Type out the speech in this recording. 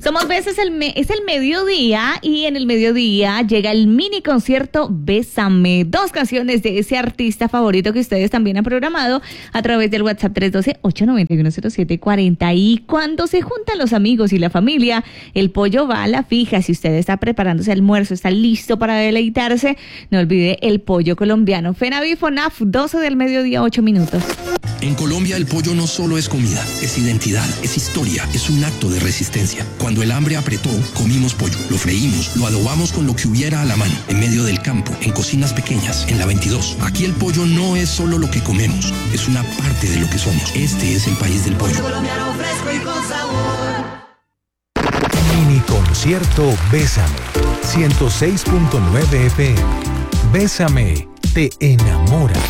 Somos veces es el mediodía y en el mediodía llega el mini concierto Bésame. 2 canciones de ese artista favorito que ustedes también han programado a través del WhatsApp 312-891-0740. Y cuando se juntan los amigos y la familia, el pollo va a la fija. Si usted está preparándose almuerzo, está listo para deleitarse, no olvide el pollo colombiano. FENAVIT FONAF, 12 del mediodía, 8 minutos. En Colombia el pollo no solo es comida, es identidad, es historia, es un acto de resistencia. Cuando el hambre apretó, comimos pollo, lo freímos, lo adobamos con lo que hubiera a la mano, en medio del campo, en cocinas pequeñas, en la 22. Aquí el pollo no es solo lo que comemos, es una parte de lo que somos. Este es el país del pollo. Colombiano fresco y con sabor. Mini concierto Bésame, 106.9 FM. Bésame, te enamora.